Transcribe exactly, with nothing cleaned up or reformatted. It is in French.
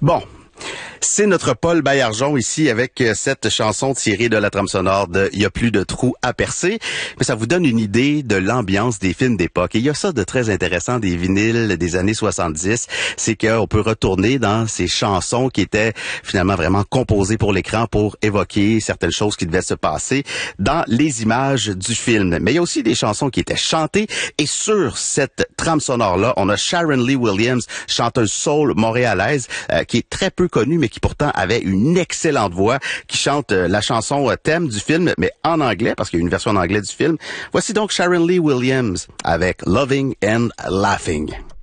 Bon. C'est notre Paul Baillargeon ici avec cette chanson tirée de la trame sonore de « Il y a plus de trous à percer ». Mais ça vous donne une idée de l'ambiance des films d'époque. Et il y a ça de très intéressant des vinyles des années soixante-dix. C'est qu'on peut retourner dans ces chansons qui étaient finalement vraiment composées pour l'écran pour évoquer certaines choses qui devaient se passer dans les images du film. Mais il y a aussi des chansons qui étaient chantées. Et sur cette trame sonore-là, on a Sharon Lee Williams, chanteuse soul montréalaise, euh, qui est très peu connue, mais qui pourtant avait une excellente voix, qui chante euh, la chanson euh, thème du film, mais en anglais, parce qu'il y a une version en anglais du film. Voici donc Sharon Lee Williams avec Loving and Laughing.